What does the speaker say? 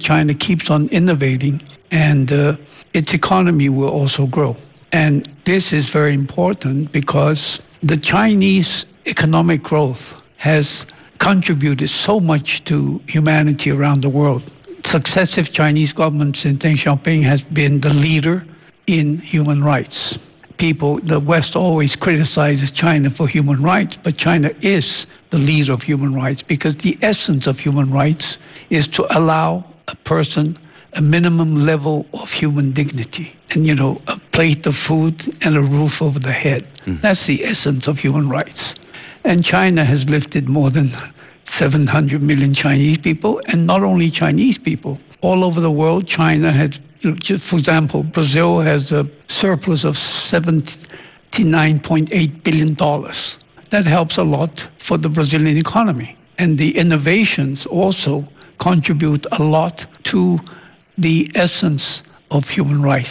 China keeps on innovating, and its economy will also grow. And this is very important because the Chinese economic growth has contributed so much to humanity around the world. Successive Chinese governments since Deng Xiaoping has been the leader in human rights. The West always criticizes China for human rights, but China is the leader of human rights because the essence of human rights is to allow a person a minimum level of human dignity and, a plate of food and a roof over the head. That's the essence of human rights. And China has lifted more than 700 million Chinese people, and not only Chinese people. All over the world, China has, for example, Brazil has a surplus of $79.8 billion. That helps a lot for the Brazilian economy. And the innovations also contribute a lot to the essence of human rights.